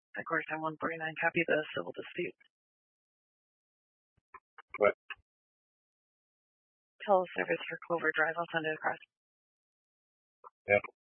Georgetown 149, copy the civil dispute. What? Teleservice for Clover Drive. I'll send it across. Yep.